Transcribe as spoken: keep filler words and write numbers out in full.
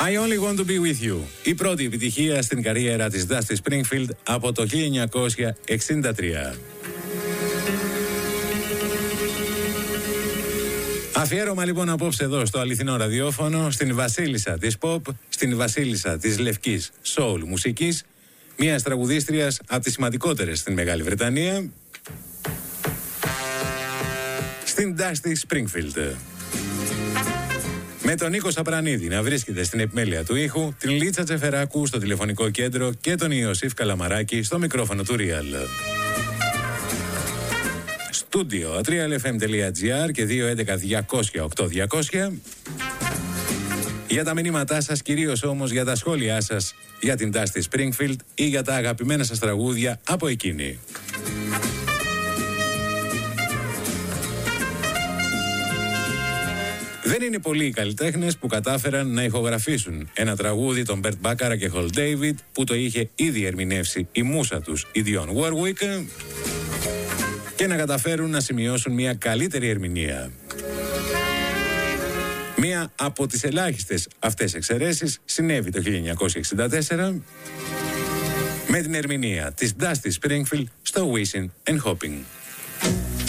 I Only Want to Be With You. Η πρώτη επιτυχία στην καριέρα της Dusty Springfield από το χίλια εννιακόσια εξήντα τρία. Αφιέρωμα λοιπόν απόψε εδώ στο αληθινό ραδιόφωνο στην βασίλισσα της pop, στην βασίλισσα της λευκής soul μουσικής, μιας τραγουδίστριας από τις σημαντικότερες στην Μεγάλη Βρετανία, στην Dusty Springfield. Με τον Νίκο Σαπρανίδη να βρίσκεται στην επιμέλεια του ήχου, την Λίτσα Τσεφεράκου στο τηλεφωνικό κέντρο και τον Ιωσήφ Καλαμαράκη στο μικρόφωνο του Real. Στούντιο τρία ελ εφ εμ τελεία τζι άρ και δύο έντεκα διακόσια οκτώ διακόσια. Για τα μηνύματά σας, κυρίως όμως για τα σχόλιά σας για την Dusty Springfield ή για τα αγαπημένα σας τραγούδια από εκείνη. Δεν είναι πολλοί οι καλλιτέχνες που κατάφεραν να ηχογραφήσουν ένα τραγούδι των Bert Bacharach και Hal David που το είχε ήδη ερμηνεύσει η μούσα τους, η Dionne Warwick, και να καταφέρουν να σημειώσουν μια καλύτερη ερμηνεία. Μία από τις ελάχιστες αυτές εξαιρέσεις συνέβη το χίλια εννιακόσια εξήντα τέσσερα με την ερμηνεία της Dusty Springfield στο Wishing and Hoping.